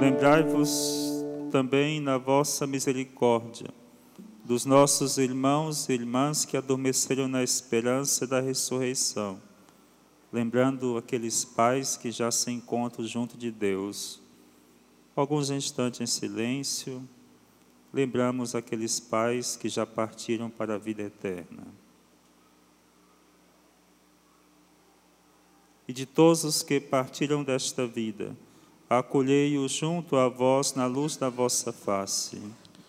Lembrai-vos também na vossa misericórdia dos nossos irmãos e irmãs que adormeceram na esperança da ressurreição, lembrando aqueles pais que já se encontram junto de Deus. Alguns instantes em silêncio, lembramos aqueles pais que já partiram para a vida eterna. E de todos os que partiram desta vida, acolhei-os junto a vós na luz da vossa face.